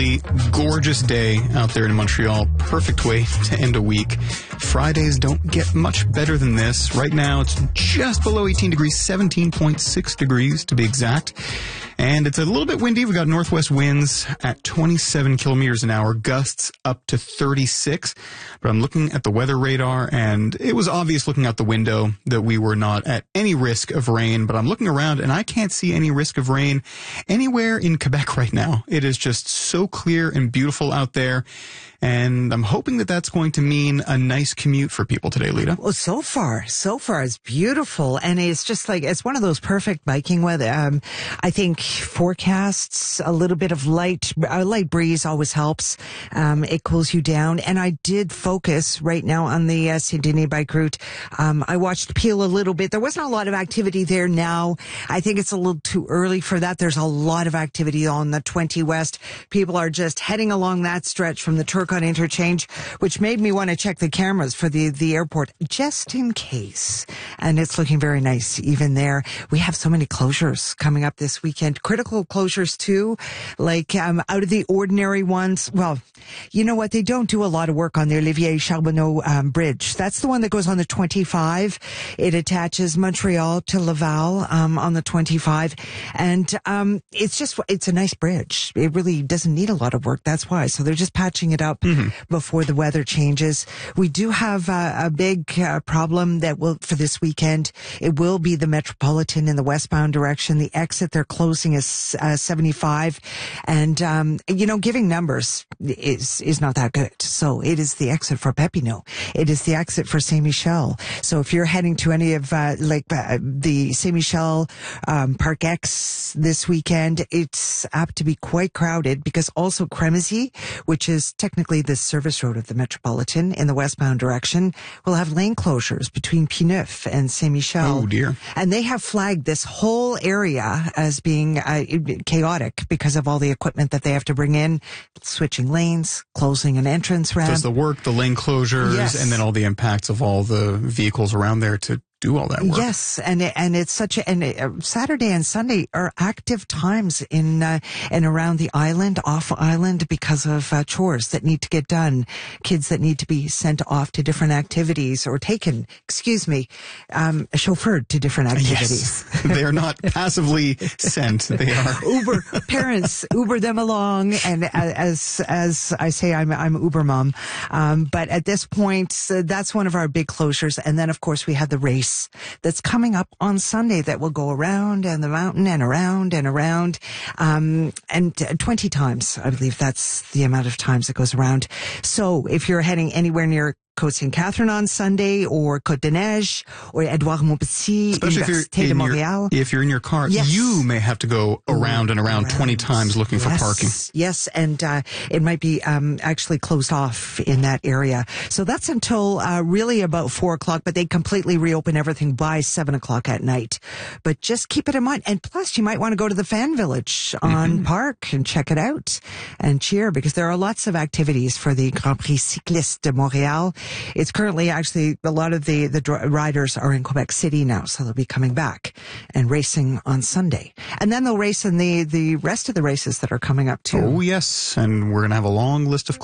Gorgeous day out there in Montreal. Perfect way to end a week. Fridays don't get much better than this. Right now, it's just below 18 degrees, 17.6 degrees to be exact. And it's a little bit windy. We've got northwest winds at 27 kilometers an hour, gusts up to 36. But I'm looking at the weather radar, and it was obvious looking out the window that we were not at any risk of rain. But I'm looking around, and I can't see any risk of rain anywhere in Quebec right now. It is just so clear and beautiful out there. And I'm hoping that that's going to mean a nice commute for people today, Lita. Well, so far it's beautiful. And it's just like, it's one of those perfect biking weather. I think forecasts, a little bit of a light breeze always helps. It cools you down. And I did focus right now on the Saint-Denis bike route. I watched Peel a little bit. There wasn't a lot of activity there now. I think it's a little too early for that. There's a lot of activity on the 20 West. People are just heading along that stretch from the Turcotte interchange, which made me want to check the cameras for the airport just in case. And it's looking very nice even there. We have so many closures coming up this weekend. Critical closures too, like out of the ordinary ones. Well, you know what? They don't do a lot of work on the Olivier Charbonneau bridge. That's the one that goes on the 25. It attaches Montreal to Laval on the 25. And it's a nice bridge. It really doesn't need a lot of work. That's why. So they're just patching it up before the weather changes. We do have a big problem for this weekend. It will be the Metropolitan in the westbound direction. The exit they're closing is 75. And, giving numbers is not that good. So it is the exit for Papineau. It is the exit for Saint Michel. So if you're heading to any of the Saint Michel Park X this weekend, it's apt to be quite crowded because also Crémazie, which is technically the service road of the Metropolitan in the westbound direction, will have lane closures between P9 and Saint Michel. Oh dear. And they have flagged this whole area as being chaotic because of all the equipment that they have to bring in, switching lanes, closing an entrance ramp. Does the work, the lane closures, yes, and then all the impacts of all the vehicles around there to do all that work. Yes, and it's Saturday and Sunday are active times in and around the island, off island, because of chores that need to get done, kids that need to be sent off to different activities or taken, chauffeured to different activities. Yes. They are not passively sent. They are parents Uber them along, and as I say, I'm Uber mom. But at this point, that's one of our big closures, and then of course we have the race that's coming up on Sunday that will go around and the mountain and around and around, and 20 times. I believe that's the amount of times it goes around. So if you're heading anywhere near Côte Sainte-Catherine on Sunday, or Côte des Neiges, or Édouard Montpetit, Université de Montréal. If you're in your car, yes, you may have to go around and around 20 times looking for parking. Yes, and it might be actually closed off in that area. So that's until really about 4 o'clock, but they completely reopen everything by 7 o'clock at night. But just keep it in mind. And plus, you might want to go to the Fan Village on Park and check it out and cheer, because there are lots of activities for the Grand Prix Cycliste de Montréal. It's currently actually, a lot of the riders are in Quebec City now, so they'll be coming back and racing on Sunday. And then they'll race in the rest of the races that are coming up too. Oh yes, and we're going to have a long list of